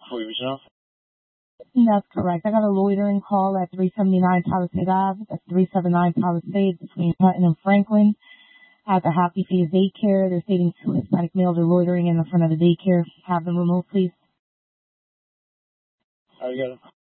for you, yourself? That's correct. I got a loitering call at 379 Palisade Ave. That's 379 Palisade between Hutton and Franklin at the Happy Face Daycare. They're stating 2 Hispanic males are loitering in the front of the daycare. Have them removed, please. I got it.